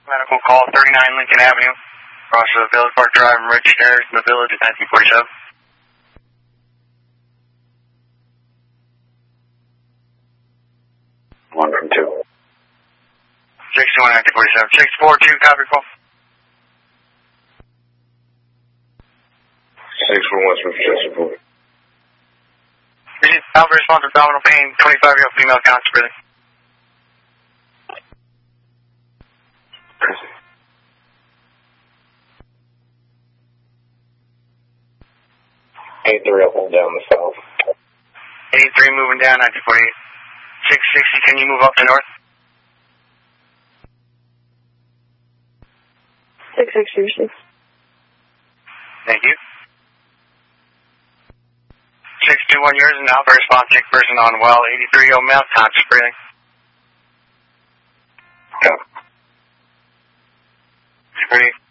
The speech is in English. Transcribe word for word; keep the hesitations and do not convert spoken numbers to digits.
Medical call thirty-nine Lincoln Avenue, across the Village Park Drive and Rich Stairs in the Village at nineteen forty-seven. One from two. six two one nineteen forty-seven. six four two, copy call. six four one from Chesterfield. Receive alpha response to abdominal pain, twenty-five-year-old female conscious breathing. eight three, hold down the south. eight three moving down, nineteen forty-eight. six sixty, can you move up to north? six six two six. Thank you. six two one, yours and alpha response, sick person on well, eighty-three-year-old male conscious breathing. Yeah. Breathe.